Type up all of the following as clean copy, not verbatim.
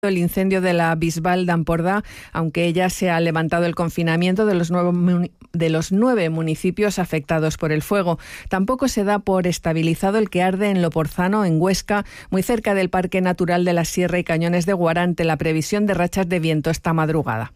el incendio de la Bisbal d'Empordà, aunque ya se ha levantado el confinamiento de los 9 municipios afectados por el fuego. Tampoco se da por estabilizado el que arde en Loporzano, en Huesca, muy cerca del Parque Natural de la Sierra y Cañones de Guara, ante la previsión de rachas de viento esta madrugada.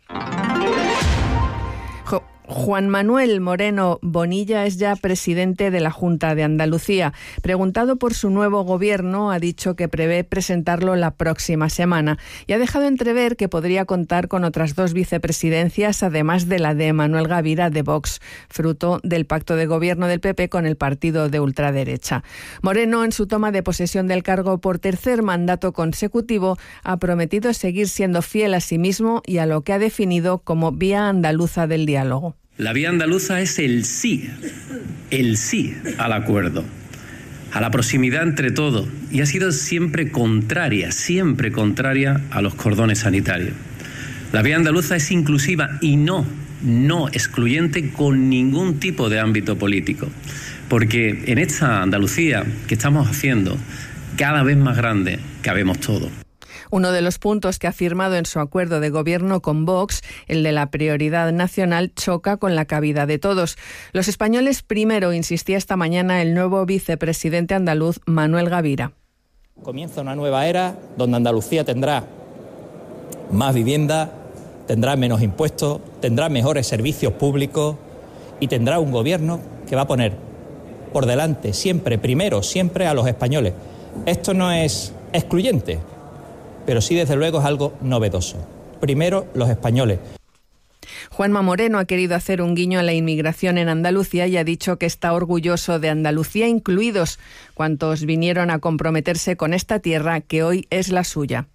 Juan Manuel Moreno Bonilla es ya presidente de la Junta de Andalucía. Preguntado por su nuevo gobierno, ha dicho que prevé presentarlo la próxima semana y ha dejado entrever que podría contar con otras 2 vicepresidencias, además de la de Manuel Gavira de Vox, fruto del pacto de gobierno del PP con el partido de ultraderecha. Moreno, en su toma de posesión del cargo por tercer mandato consecutivo, ha prometido seguir siendo fiel a sí mismo y a lo que ha definido como vía andaluza del diálogo. La vía andaluza es el sí al acuerdo, a la proximidad entre todos, y ha sido siempre contraria a los cordones sanitarios. La vía andaluza es inclusiva y no excluyente con ningún tipo de ámbito político, porque en esta Andalucía que estamos haciendo, cada vez más grande, cabemos todos. Uno de los puntos que ha firmado en su acuerdo de gobierno con Vox, el de la prioridad nacional, choca con la cabida de todos. Los españoles primero, insistía esta mañana el nuevo vicepresidente andaluz, Manuel Gavira. Comienza una nueva era donde Andalucía tendrá más vivienda, tendrá menos impuestos, tendrá mejores servicios públicos y tendrá un gobierno que va a poner por delante siempre a los españoles. Esto no es excluyente, pero sí, desde luego, es algo novedoso. Primero, los españoles. Juanma Moreno ha querido hacer un guiño a la inmigración en Andalucía y ha dicho que está orgulloso de Andalucía, incluidos cuantos vinieron a comprometerse con esta tierra que hoy es la suya.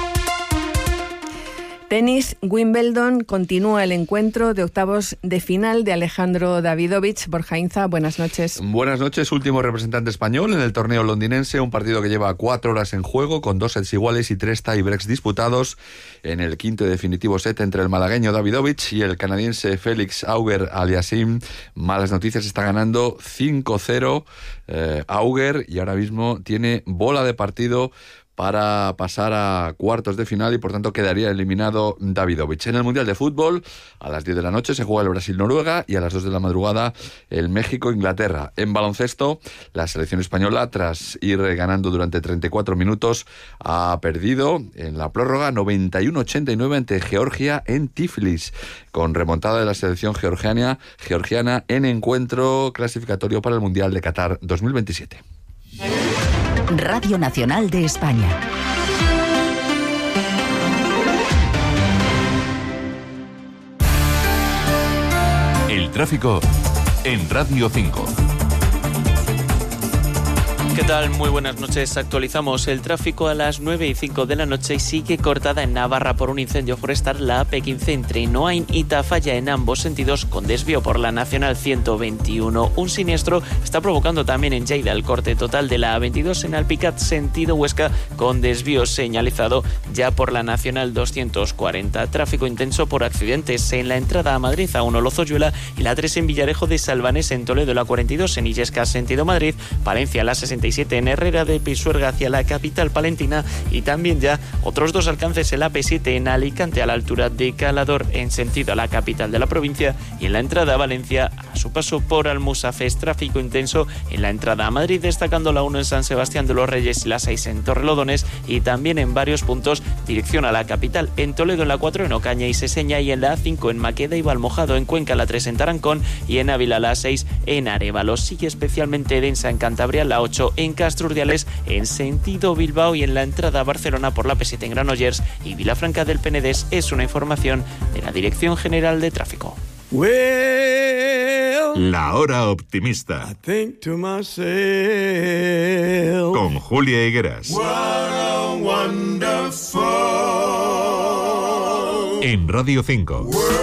Tenis, Wimbledon, continúa el encuentro de octavos de final de Alejandro Davidovich. Borja Inza, buenas noches. Buenas noches, último representante español en el torneo londinense, un partido que lleva 4 horas en juego, con 2 sets iguales y 3 tiebreaks disputados. En el quinto y definitivo set entre el malagueño Davidovich y el canadiense Félix Auger-Aliassime, malas noticias, está ganando 5-0 Auger, y ahora mismo tiene bola de partido para pasar a cuartos de final y por tanto quedaría eliminado Davidovich. En el Mundial de Fútbol, a las 10 de la noche se juega el Brasil-Noruega y a las 2 de la madrugada el México-Inglaterra. En baloncesto, la selección española, tras ir ganando durante 34 minutos, ha perdido en la prórroga 91-89 ante Georgia en Tiflis, con remontada de la selección georgiana en encuentro clasificatorio para el Mundial de Qatar 2027. Radio Nacional de España. El tráfico en Radio 5. ¿Qué tal? Muy buenas noches. Actualizamos el tráfico a las 9:05 de la noche y sigue cortada en Navarra por un incendio forestal la AP15 entre Noain y Tafalla en ambos sentidos, con desvío por la Nacional 121. Un siniestro está provocando también en Lleida el corte total de la A22 en Alpicat sentido Huesca, con desvío señalizado ya por la Nacional 240. Tráfico intenso por accidentes en la entrada a Madrid, A1 Lozoyuela, y la 3 en Villarejo de Salvanés, en Toledo la 42 en Illescas sentido Madrid, Palencia la 67 en Herrera de Pisuerga hacia la capital palentina, y también ya otros 2 alcances en la AP7 en Alicante a la altura de Calador en sentido a la capital de la provincia, y en la entrada a Valencia a su paso por Almusafes. Tráfico intenso en la entrada a Madrid, destacando la 1 en San Sebastián de los Reyes y la 6 en Torrelodones, y también en varios puntos dirección a la capital, en Toledo en la 4 en Ocaña y Seseña, y en la A5 en Maqueda y Valmojado, en Cuenca la 3 en Tarancón y en Ávila la 6 en Arévalo. Sigue especialmente densa en Cantabria la 8 en Castro Urdiales en sentido Bilbao, y en la entrada a Barcelona por la P7 en Granollers y Vilafranca del Penedès. Es una información de la Dirección General de Tráfico. La hora optimista con Julia Higueras en Radio 5.